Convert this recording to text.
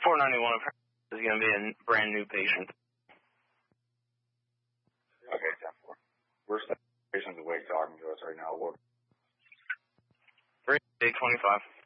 491 is going to be a brand new patient. Okay, 10-4. We're patients awake talking to us right now. 825.